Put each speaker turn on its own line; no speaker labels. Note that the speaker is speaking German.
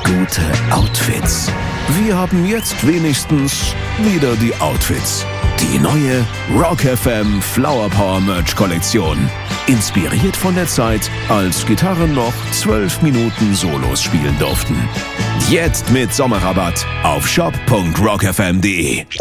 gute Outfits. Wir haben jetzt wenigstens wieder die Outfits. Die neue Rock FM Flower Power Merch Kollektion. Inspiriert von der Zeit, als Gitarren noch 12 Minuten Solos spielen durften. Jetzt mit Sommerrabatt auf shop.rockfm.de.